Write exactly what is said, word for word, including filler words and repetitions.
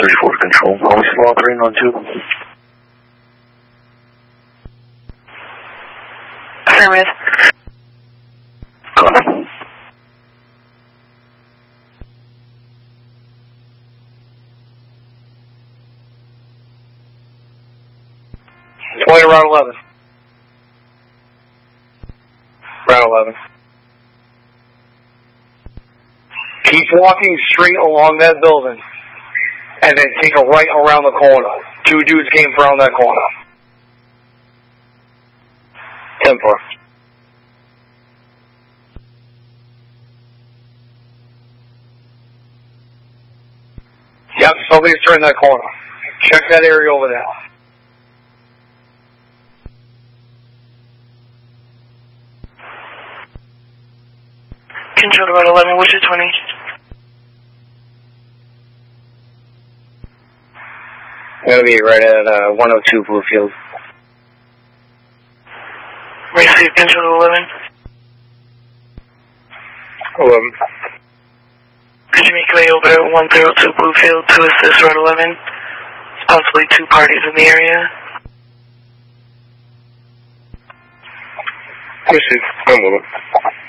thirty-four to control. Always still operating on two. Affirmative. Go on. twenty Route eleven. Route eleven. Keep walking straight along that building, and then take a right around the corner. Two dudes came around that corner. ten four. Yep, somebody's turned that corner. Check that area over there. Control to Route eleven, what's your twenty? I'm going to be right at uh, one oh two Bluefield. Receive control to eleven. eleven. Could you make your way over to one oh two Bluefield to assist Route eleven? Possibly two parties in the area. Receive. I'm with it.